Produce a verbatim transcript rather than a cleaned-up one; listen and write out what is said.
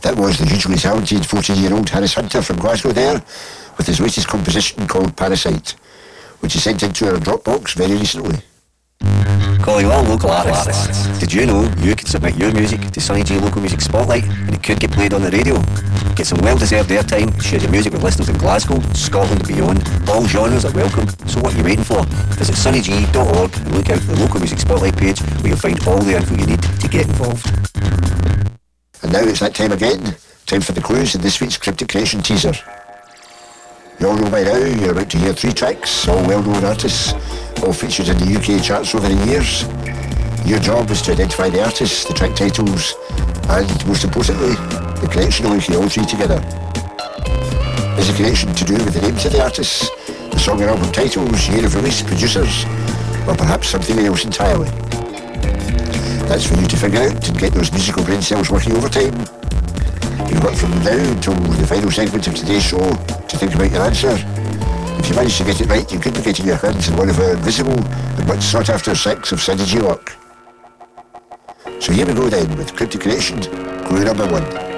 That was the hugely talented fourteen-year-old Harris Hunter from Glasgow there, with his latest composition called Parasite, which he sent into our Dropbox very recently. Calling all local artists. Did you know you could submit your music to Sonny G Local Music Spotlight and it could get played on the radio? Get some well-deserved airtime, share your music with listeners in Glasgow, Scotland and beyond. All genres are welcome, so what are you waiting for? Visit sunny g dot org and look out for the Local Music Spotlight page where you'll find all the info you need to get involved. And now it's that time again, time for the clues in this week's Cryptic Creation teaser. You all know by now you're about to hear three tracks, all well-known artists, all featured in the U K charts over the years. Your job is to identify the artists, the track titles, and most importantly, the connection linking all three together. Is the connection to do with the names of the artists, the song and album titles, year of release, producers, or perhaps something else entirely? That's for you to figure out and get those musical brain cells working overtime. You've got from now until the final segment of today's show to think about your answer. If you manage to get it right, you could be getting your hands in one of our invisible and much sought after sets of Sonny G luck. So here we go then with Cryptic Creation, clue number one.